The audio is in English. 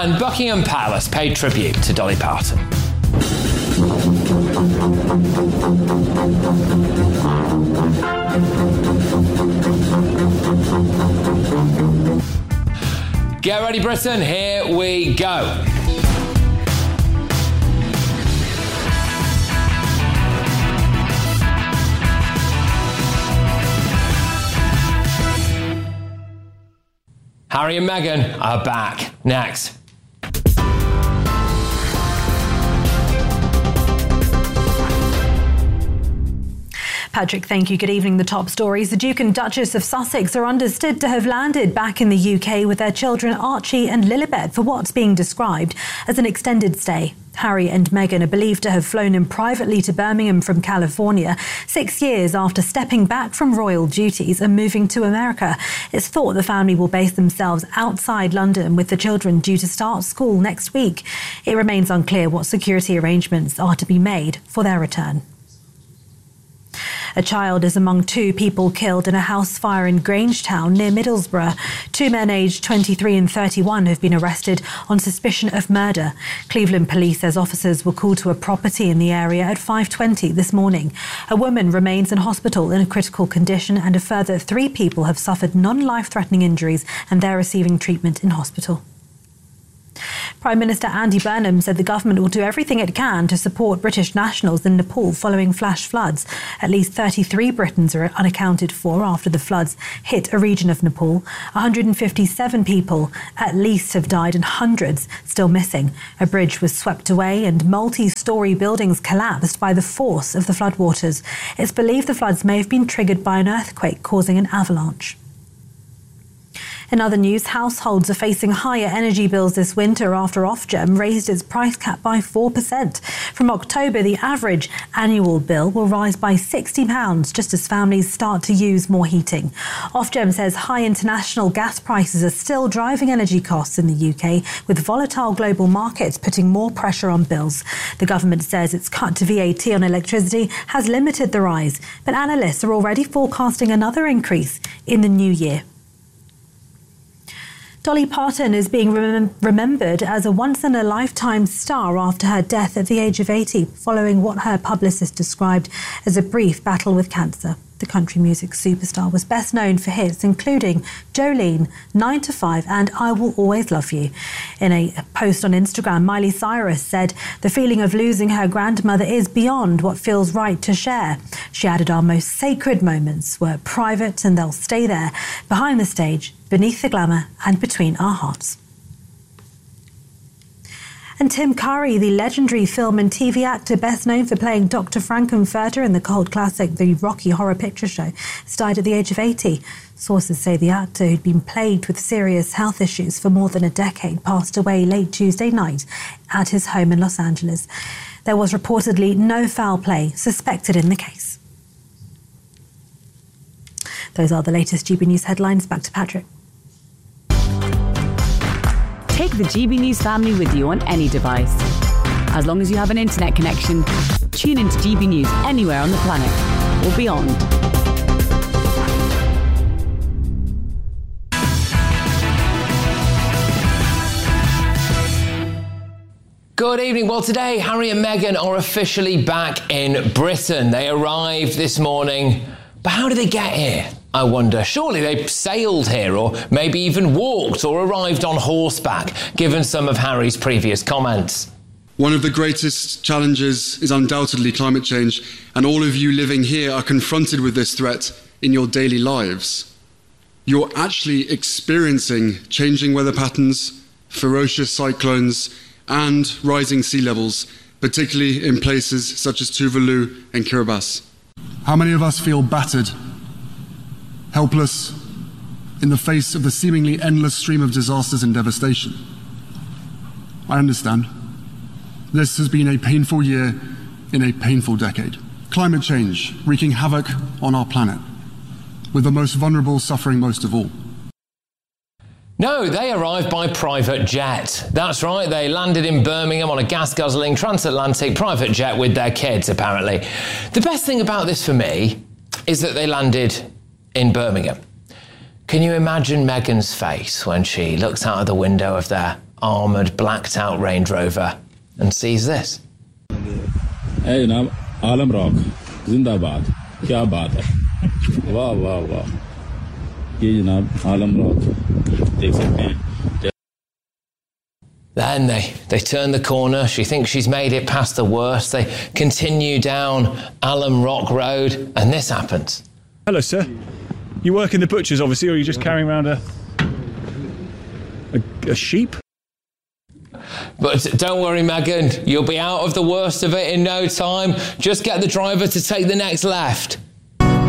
And Buckingham Palace paid tribute to Dolly Parton. Get ready, Britain, here we go. Harry and Meghan are back. Next. Patrick, thank you. Good evening. The top stories. The Duke and Duchess of Sussex are understood to have landed back in the UK with their children Archie and Lilibet for what's being described as an extended stay. Harry and Meghan are believed to have flown in privately to Birmingham from California 6 years after stepping back from royal duties and moving to America. It's thought the family will base themselves outside London, with the children due to start school next week. It remains unclear what security arrangements are to be made for their return. A child is among 2 people killed in a house fire in Grangetown near Middlesbrough. 2 men aged 23 and 31 have been arrested on suspicion of murder. Cleveland Police says officers were called to a property in the area at 5:20 this morning. A woman remains in hospital in a critical condition, and a further 3 people have suffered non-life-threatening injuries and they're receiving treatment in hospital. Prime Minister Andy Burnham said the government will do everything it can to support British nationals in Nepal following flash floods. At least 33 Britons are unaccounted for after the floods hit a region of Nepal. 157 people at least have died and hundreds still missing. A bridge was swept away and multi-storey buildings collapsed by the force of the floodwaters. It's believed the floods may have been triggered by an earthquake causing an avalanche. In other news, households are facing higher energy bills this winter after Ofgem raised its price cap by 4%. From October, the average annual bill will rise by £60 just as families start to use more heating. Ofgem says high international gas prices are still driving energy costs in the UK, with volatile global markets putting more pressure on bills. The government says its cut to VAT on electricity has limited the rise, but analysts are already forecasting another increase in the new year. Dolly Parton is being remembered as a once-in-a-lifetime star after her death at the age of 80, following what her publicist described as a brief battle with cancer. The country music superstar was best known for hits including Jolene, 9 to 5 and I Will Always Love You. In a post on Instagram, Miley Cyrus said the feeling of losing her grandmother is beyond what feels right to share. She added, our most sacred moments were private and they'll stay there, behind the stage, beneath the glamour and between our hearts. And Tim Curry, the legendary film and TV actor best known for playing Dr. Frankenfurter in the cult classic The Rocky Horror Picture Show, has died at the age of 80. Sources say the actor, who'd been plagued with serious health issues for more than a decade, passed away late Tuesday night at his home in Los Angeles. There was reportedly no foul play suspected in the case. Those are the latest GB News headlines. Back to Patrick. Take the GB News family with you on any device. As long as you have an internet connection, tune into GB News anywhere on the planet or beyond. Good evening. Well, today, Harry and Meghan are officially back in Britain. They arrived this morning, but how did they get here? I wonder. Surely they sailed here or maybe even walked or arrived on horseback, given some of Harry's previous comments. One of the greatest challenges is undoubtedly climate change, and all of you living here are confronted with this threat in your daily lives. You're actually experiencing changing weather patterns, ferocious cyclones, and rising sea levels, particularly in places such as Tuvalu and Kiribati. How many of us feel battered, helpless, in the face of the seemingly endless stream of disasters and devastation? I understand. This has been a painful year in a painful decade. Climate change wreaking havoc on our planet, with the most vulnerable suffering most of all. No, they arrived by private jet. That's right, they landed in Birmingham on a gas-guzzling transatlantic private jet with their kids, apparently. The best thing about this for me is that they landed in Birmingham. Can you imagine Megan's face when she looks out of the window of their armoured, blacked-out Range Rover and sees this? Hey, janaab, Alam Rock, Zindabad, kya baat hai? Wah, wah, wah. Ye janaab, Alam Rock, dekh sakte hain. Then they turn the corner. She thinks she's made it past the worst. They continue down Alum Rock Road, and this happens. Hello, sir. You work in the butcher's, obviously, or are you just carrying around a sheep? But don't worry, Megan. You'll be out of the worst of it in no time. Just get the driver to take the next left.